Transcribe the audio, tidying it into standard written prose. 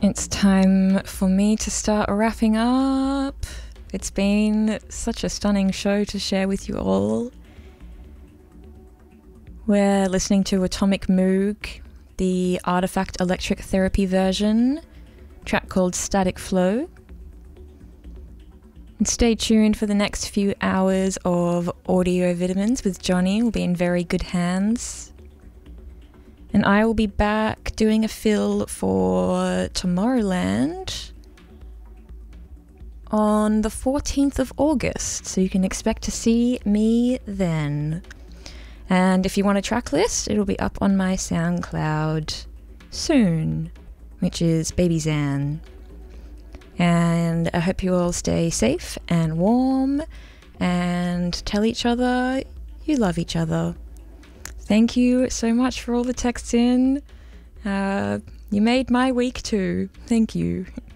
It's time for me to start wrapping up. It's been such a stunning show to share with you all. We're listening to Atomic Moog, the Artifact Electric Therapy version, track called Static Flow. And stay tuned for the next few hours of Audio Vitamins with Johnny. We'll be in very good hands. And I will be back doing a fill for Tomorrowland on the 14th of August, so you can expect to see me then. And if you want a track list, it'll be up on my SoundCloud soon, which is Baby Zan. And I hope you all stay safe and warm and tell each other you love each other. Thank you so much for all the texts in. You made my week too. Thank you.